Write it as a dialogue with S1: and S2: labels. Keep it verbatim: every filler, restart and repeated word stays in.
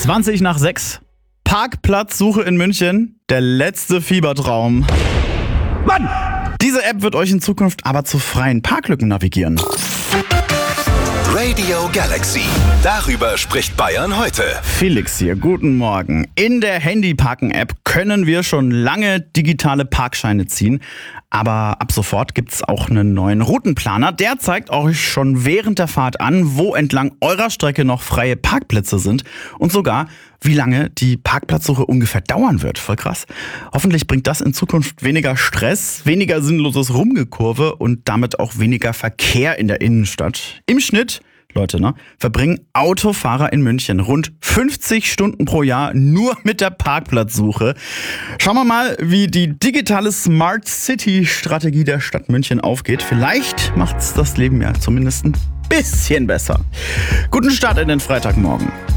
S1: zwanzig nach sechs. Parkplatzsuche in München. Der letzte Fiebertraum. Mann! Diese App wird euch in Zukunft aber zu freien Parklücken navigieren.
S2: Radio Galaxy. Darüber spricht Bayern heute.
S1: Felix hier, guten Morgen. In der Handy-Parken-App können wir schon lange digitale Parkscheine ziehen. Aber ab sofort gibt's auch einen neuen Routenplaner. Der zeigt euch schon während der Fahrt an, wo entlang eurer Strecke noch freie Parkplätze sind. Und sogar, wie lange die Parkplatzsuche ungefähr dauern wird. Voll krass. Hoffentlich bringt das in Zukunft weniger Stress, weniger sinnloses Rumgekurve und damit auch weniger Verkehr in der Innenstadt. Im Schnitt, Leute, ne, verbringen Autofahrer in München rund fünfzig Stunden pro Jahr nur mit der Parkplatzsuche. Schauen wir mal, wie die digitale Smart City-Strategie der Stadt München aufgeht. Vielleicht macht's das Leben ja zumindest ein bisschen besser. Guten Start in den Freitagmorgen.